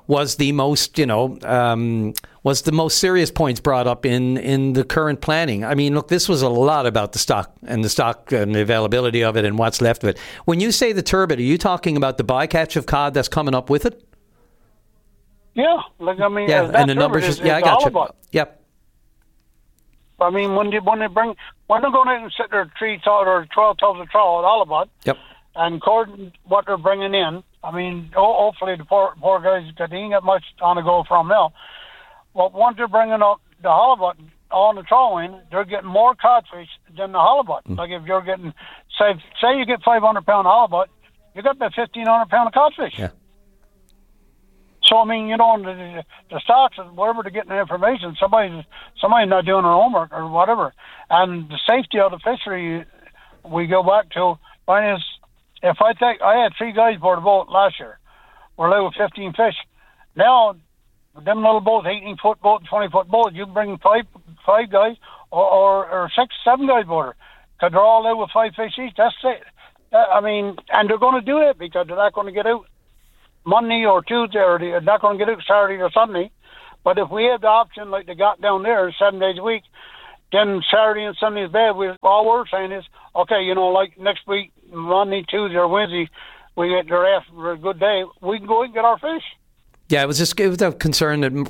was the most, was the most serious points brought up in the current planning. I mean, look, this was a lot about the stock and the availability of it and what's left of it. When you say the turbot, are you talking about the bycatch of cod that's coming up with it? Yeah, and the numbers. I got you. Yep. I mean, when they're going out and sit there 3 or 12 tons of trout at halibut, and according to what they're bringing in, I mean, hopefully the poor guys, because they ain't got much on the go from now. But once they're bringing up the halibut on the troll-in, they're getting more codfish than the halibut. Like if you're getting, say you get 500-pound halibut, you got about 1,500 of codfish. Yeah. So, I mean, the stocks, wherever they're getting the information, somebody's not doing their homework or whatever. And the safety of the fishery, we go back to, if I had 3 guys aboard the boat last year, we're live with 15 fish. Now, them little boats, 18-foot boat, 20-foot boat, you bring five guys or 6, 7 guys aboard, because they're all live with 5 fish each. That's it. I mean, and they're going to do it because they're not going to get out Monday or Tuesday, or they're not going to get out Saturday or Sunday. But if we have the option like they got down there 7 days a week, then Saturday and Sunday is bad. All we're saying is, okay, like next week, Monday, Tuesday, or Wednesday, we get there after a good day, we can go and get our fish. Yeah, it was a concern that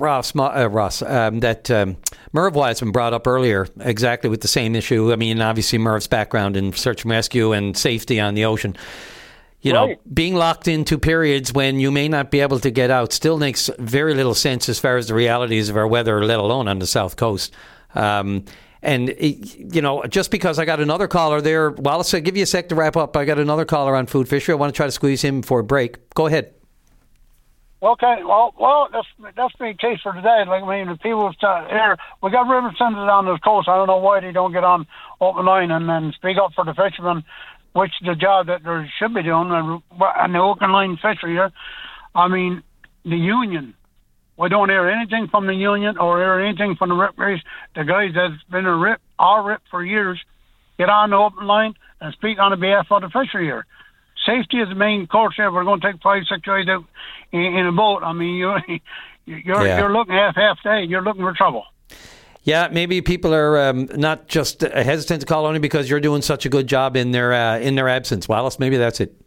Merv Wiseman brought up earlier, exactly with the same issue. I mean, obviously Merv's background in search and rescue and safety on the ocean. Being locked into periods when you may not be able to get out still makes very little sense as far as the realities of our weather, let alone on the South Coast. Just because I got another caller there, Wallace, I'll give you a sec to wrap up. I got another caller on food fishery. I want to try to squeeze him before a break. Go ahead. Okay, well, that's the case for today. Like, I mean, the people here, we got representatives on this coast. I don't know why they don't get on open line and then speak up for the fishermen, which is the job that they should be doing, and the open line fishery here. I mean, the union, we don't hear anything from the union or hear anything from the rip race. The guys that's been our rip for years, get on the open line and speak on the behalf of the fishery here. Safety is the main course here. We're going to take 5, 6 guys out in a boat. I mean, you're looking half day. You're looking for trouble. Yeah, maybe people are not just hesitant to call only because you're doing such a good job in their absence. Wallace, maybe that's it.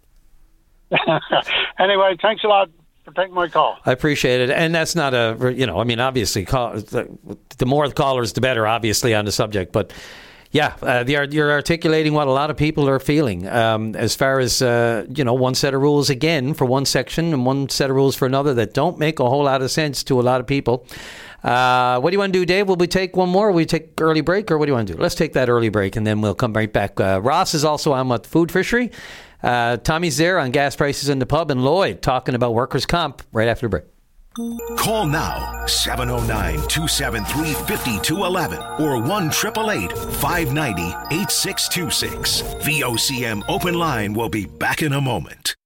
Anyway, thanks a lot for taking my call. I appreciate it. And that's not obviously, the more callers, the better, obviously, on the subject. But yeah, you're articulating what a lot of people are feeling as far as, one set of rules again for one section and one set of rules for another that don't make a whole lot of sense to a lot of people. What do you want to do, Dave? Will we take one more? Will we take early break, or what do you want to do? Let's take that early break, and then we'll come right back. Ross is also on with food fishery. Tommy's there on gas prices in the pub, and Lloyd talking about workers' comp right after the break. Call now, 709-273-5211 or 1-888-590-8626. VOCM Open Line will be back in a moment.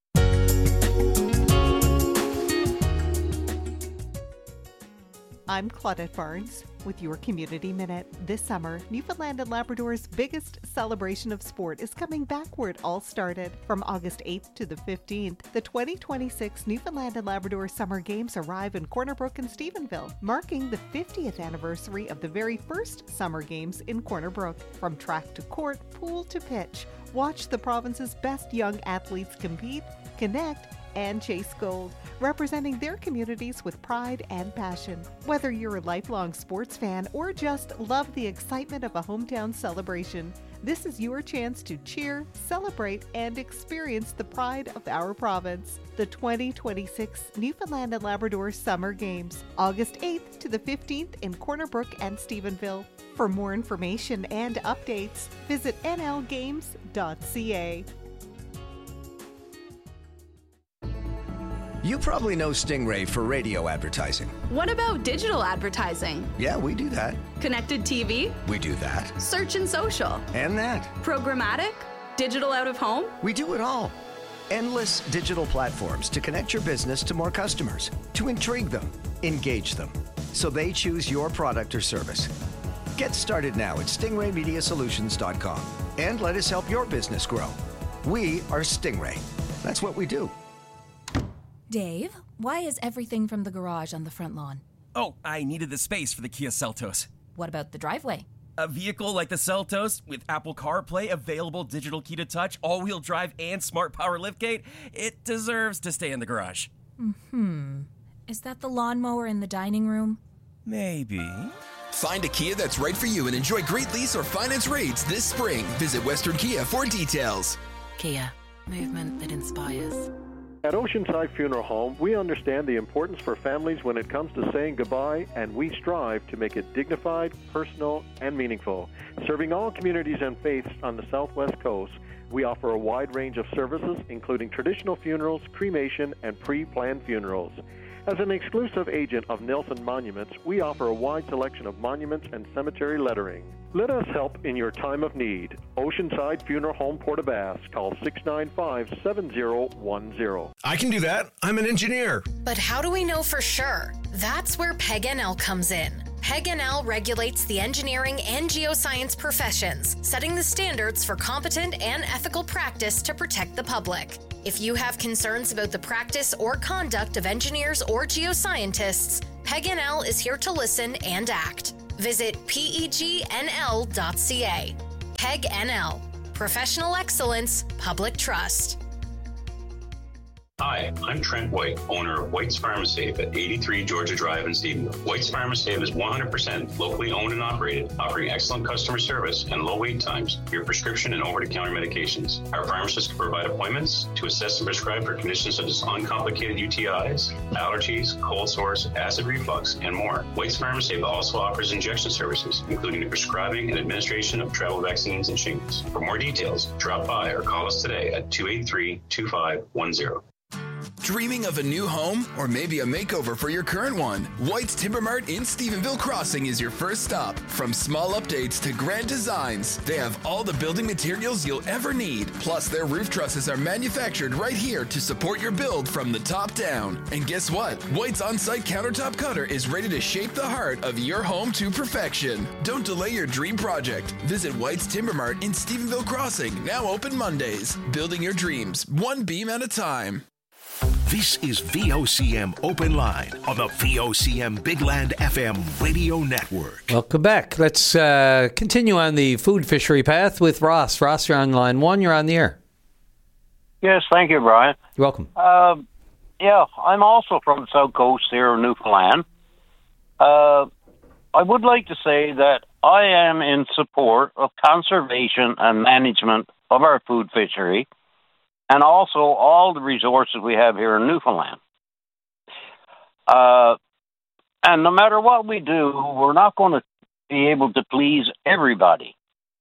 I'm Claudette Barnes with your Community Minute. This summer, Newfoundland and Labrador's biggest celebration of sport is coming back where it all started. From August 8th to the 15th, the 2026 Newfoundland and Labrador Summer Games arrive in Corner Brook and Stephenville, marking the 50th anniversary of the very first Summer Games in Corner Brook. From track to court, pool to pitch, watch the province's best young athletes compete, connect, and chase gold, representing their communities with pride and passion. Whether you're a lifelong sports fan or just love the excitement of a hometown celebration, this is your chance to cheer, celebrate, and experience the pride of our province. The 2026 Newfoundland and Labrador Summer Games, August 8th to the 15th in Corner Brook and Stephenville. For more information and updates, visit nlgames.ca. You probably know Stingray for radio advertising. What about digital advertising? Yeah, we do that. Connected TV? We do that. Search and social? And that. Programmatic? Digital out of home? We do it all. Endless digital platforms to connect your business to more customers, to intrigue them, engage them, so they choose your product or service. Get started now at stingraymediasolutions.com and let us help your business grow. We are Stingray. That's what we do. Dave, why is everything from the garage on the front lawn? Oh, I needed the space for the Kia Seltos. What about the driveway? A vehicle like the Seltos, with Apple CarPlay, available digital key to touch, all-wheel drive, and smart power liftgate, it deserves to stay in the garage. Is that the lawnmower in the dining room? Maybe. Find a Kia that's right for you and enjoy great lease or finance rates this spring. Visit Western Kia for details. Kia, movement that inspires. At Oceanside Funeral Home, we understand the importance for families when it comes to saying goodbye, and we strive to make it dignified, personal, and meaningful. Serving all communities and faiths on the Southwest Coast, we offer a wide range of services, including traditional funerals, cremation, and pre-planned funerals. As an exclusive agent of Nelson Monuments, we offer a wide selection of monuments and cemetery lettering. Let us help in your time of need. Oceanside Funeral Home, Port-aux-Basques. Call 695-7010. I can do that. I'm an engineer. But how do we know for sure? That's where PEG-NL comes in. PEG-NL regulates the engineering and geoscience professions, setting the standards for competent and ethical practice to protect the public. If you have concerns about the practice or conduct of engineers or geoscientists, PEG-NL is here to listen and act. Visit pegnl.ca. PEG-NL. Professional excellence, public trust. Hi, I'm Trent White, owner of White's Pharmasafe at 83 Georgia Drive in Stephenville. White's Pharmasafe is 100% locally owned and operated, offering excellent customer service and low wait times for your prescription and over-the-counter medications. Our pharmacists can provide appointments to assess and prescribe for conditions such as uncomplicated UTIs, allergies, cold sores, acid reflux, and more. White's Pharmasafe also offers injection services, including the prescribing and administration of travel vaccines and shingles. For more details, drop by or call us today at 283-2510. Dreaming of a new home or maybe a makeover for your current one? White's Timber Mart in Stephenville Crossing is your first stop. From small updates to grand designs, they have all the building materials you'll ever need. Plus, their roof trusses are manufactured right here to support your build from the top down. And guess what? White's on-site countertop cutter is ready to shape the heart of your home to perfection. Don't delay your dream project. Visit White's Timber Mart in Stephenville Crossing, now open Mondays. Building your dreams, one beam at a time. This is VOCM Open Line on the VOCM Big Land FM radio network. Welcome back. Let's continue on the food fishery path with Ross. Ross, you're on line one. You're on the air. Yes, thank you, Brian. You're welcome. Yeah, I'm also from the South Coast here in Newfoundland. I would like to say that I am in support of conservation and management of our food fishery, and also all the resources we have here in Newfoundland. And no matter what we do, we're not going to be able to please everybody.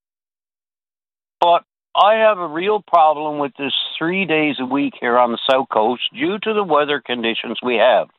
But I have a real problem with this 3 days a week here on the South Coast due to the weather conditions we have.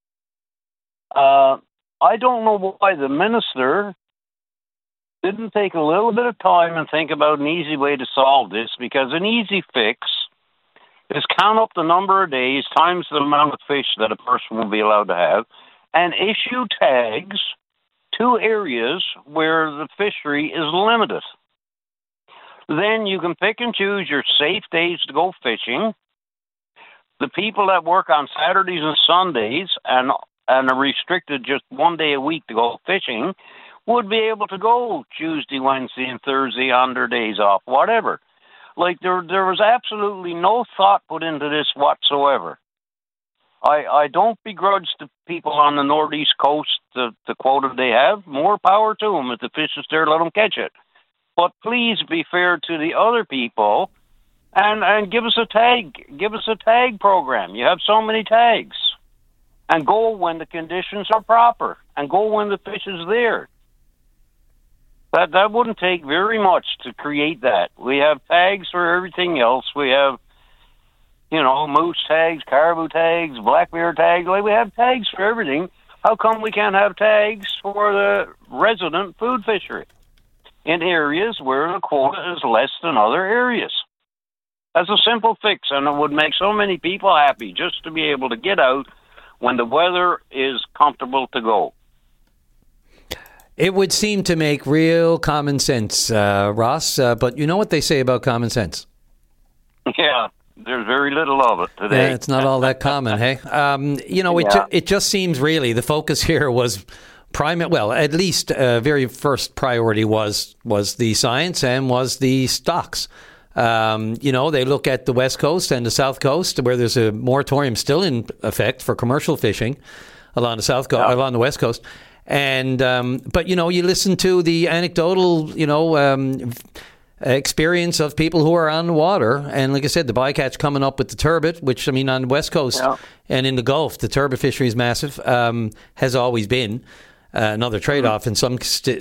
I don't know why the minister didn't take a little bit of time and think about an easy way to solve this, because an easy fix is count up the number of days times the amount of fish that a person will be allowed to have and issue tags to areas where the fishery is limited. Then you can pick and choose your safe days to go fishing. The people that work on Saturdays and Sundays and are restricted just 1 day a week to go fishing would be able to go Tuesday, Wednesday, and Thursday on their days off, whatever. Like, there was absolutely no thought put into this whatsoever. I don't begrudge the people on the northeast coast the quota they have. More power to them. If the fish is there, let them catch it. But please be fair to the other people and give us a tag. Give us a tag program. You have so many tags. And go when the conditions are proper. And go when the fish is there. That wouldn't take very much to create that. We have tags for everything else. We have, moose tags, caribou tags, black bear tags. Like, we have tags for everything. How come we can't have tags for the resident food fishery in areas where the quota is less than other areas? That's a simple fix, and it would make so many people happy just to be able to get out when the weather is comfortable to go. It would seem to make real common sense, Ross, but you know what they say about common sense? Yeah. There's very little of it today. Yeah, it's not all that common, hey? It just seems really the focus here was at least very first priority was the science and was the stocks. They look at the West Coast and the South Coast, where there's a moratorium still in effect for commercial fishing along the along the West Coast. And but you listen to the anecdotal, experience of people who are on the water, and like I said, the bycatch coming up with the turbot, which on the West Coast and in the Gulf, the turbot fishery is massive, has always been another trade-off in some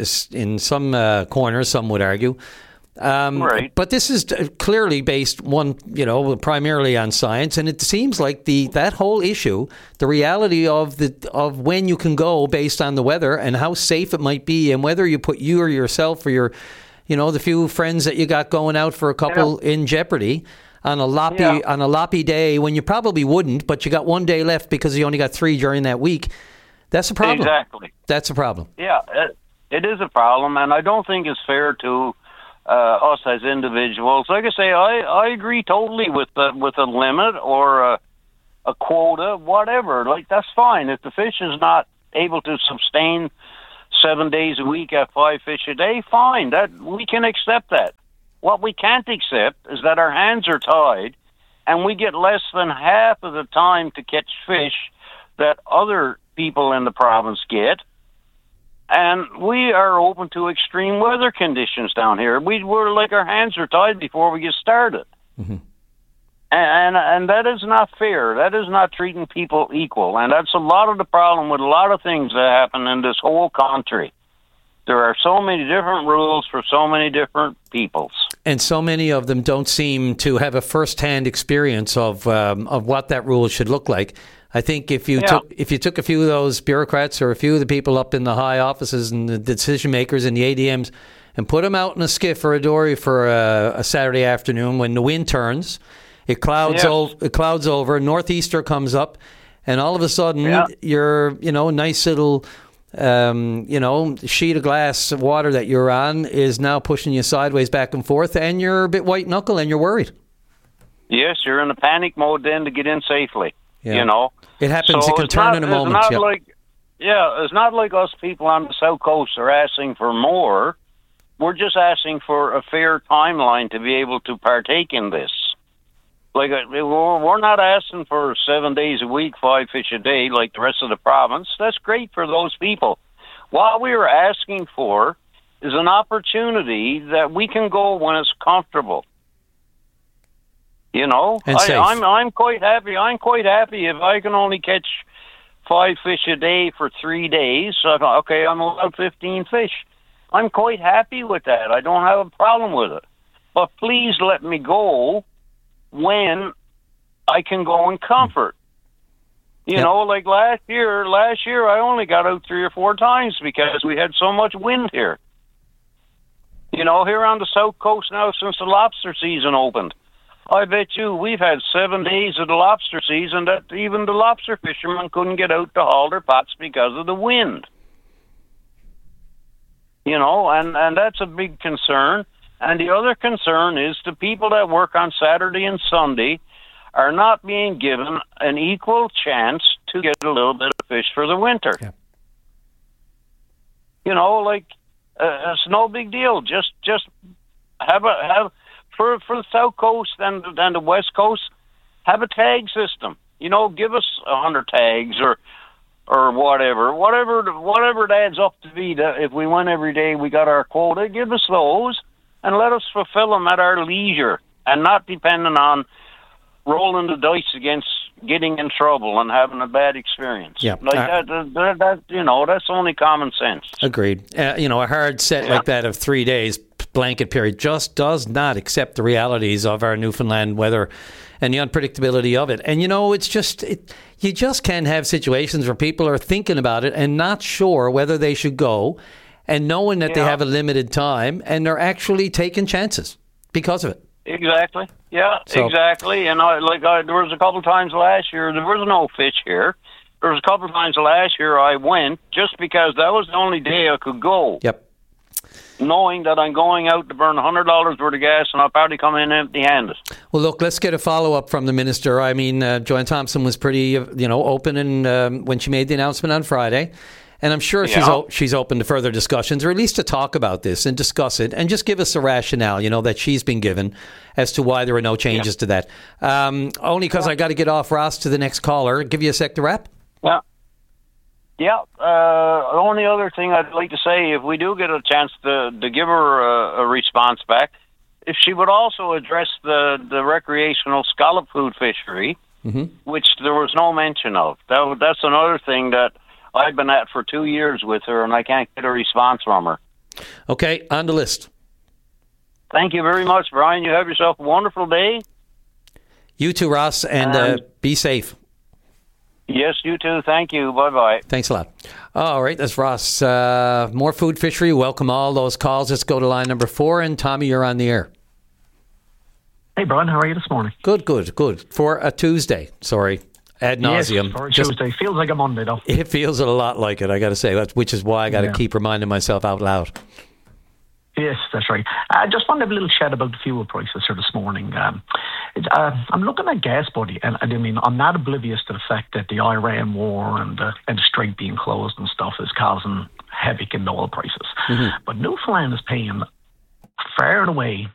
corners, some would argue. Right. But this is clearly based primarily on science, and it seems like that whole issue, the reality of when you can go based on the weather and how safe it might be, and whether you put you or yourself or your the few friends that you got going out for a couple in jeopardy on a loppy day when you probably wouldn't, but you got one day left because you only got 3 during that week. That's a problem. Exactly. That's a problem. Yeah, it is a problem, and I don't think it's fair to us as individuals. Like I say, I agree totally with a limit or a quota, whatever. Like, that's fine. If the fish is not able to sustain 7 days a week at 5 fish a day, fine. That we can accept that. What we can't accept is that our hands are tied and we get less than half of the time to catch fish that other people in the province get. And we are open to extreme weather conditions down here. We're like our hands are tied before we get started. Mm-hmm. And that is not fair. That is not treating people equal. And that's a lot of the problem with a lot of things that happen in this whole country. There are so many different rules for so many different peoples. And so many of them don't seem to have a first-hand experience of what that rule should look like. I think if you took a few of those bureaucrats or a few of the people up in the high offices and the decision makers and the ADMs and put them out in a skiff or a dory for a Saturday afternoon when the wind turns, it clouds over, northeaster comes up, and all of a sudden your nice little sheet of glass of water that you're on is now pushing you sideways back and forth, and you're a bit white knuckle and you're worried. Yes, you're in a panic mode then to get in safely. Yeah. It happens. So it can turn in a moment. It's not like us people on the South Coast are asking for more. We're just asking for a fair timeline to be able to partake in this. Like, we're not asking for 7 days a week, 5 fish a day like the rest of the province. That's great for those people. What we are asking for is an opportunity that we can go when it's comfortable. I'm quite happy. I'm quite happy if I can only catch 5 fish a day for 3 days. Okay, I'm allowed 15 fish. I'm quite happy with that. I don't have a problem with it. But please let me go when I can go in comfort. Like last year I only got out 3 or 4 times because we had so much wind here. Here on the South Coast now since the lobster season opened. I bet you we've had 7 days of the lobster season that even the lobster fishermen couldn't get out to haul their pots because of the wind. And that's a big concern. And the other concern is the people that work on Saturday and Sunday are not being given an equal chance to get a little bit of fish for the winter. Yeah. It's no big deal. Just have for the South Coast and the West Coast, have a tag system. Give us 100 tags or whatever it adds up to be. If we win every day, we got our quota. Give us those and let us fulfill them at our leisure and not depending on rolling the dice against getting in trouble and having a bad experience. Yeah, that's only common sense. Agreed. A hard set like that of 3 days blanket period just does not accept the realities of our Newfoundland weather and the unpredictability of it. And it's just you just can't have situations where people are thinking about it and not sure whether they should go, and knowing that they have a limited time and they're actually taking chances because of it. Exactly. Yeah, exactly. And there was a couple times last year, there was no fish here. There was a couple times last year I went just because that was the only day I could go. Yep. knowing that I'm going out to burn $100 worth of gas and I'll probably come in empty-handed. Well, look, let's get a follow-up from the minister. I mean, Joanne Thompson was pretty, open and when she made the announcement on Friday. And I'm sure she's open to further discussions, or at least to talk about this and discuss it, and just give us a rationale, that she's been given as to why there are no changes to that. Only because I got to get off, Ross, to the next caller. Give you a sec to wrap. Yeah. Yeah. The only other thing I'd like to say, if we do get a chance to give her a response back, if she would also address the recreational scallop food fishery, which there was no mention of. That's another thing that I've been at for 2 years with her, and I can't get a response from her. Okay, on the list. Thank you very much, Brian. You have yourself a wonderful day. You too, Ross, and be safe. Yes, you too. Thank you. Bye-bye. Thanks a lot. All right, that's Ross. More food fishery. Welcome all those calls. Let's go to line number 4, and Tommy, you're on the air. Hey, Brian, how are you this morning? Good. For a Tuesday, sorry. Ad nauseum. Yes, for Tuesday. Feels like a Monday, though. It feels a lot like it, I got to say, which is why I got to keep reminding myself out loud. Yes, that's right. I just wanted to have a little chat about the fuel prices here this morning. I'm looking at gas, buddy, and I mean, I'm not oblivious to the fact that the Iran war and the strait being closed and stuff is causing havoc in the oil prices. But Newfoundland is paying far and away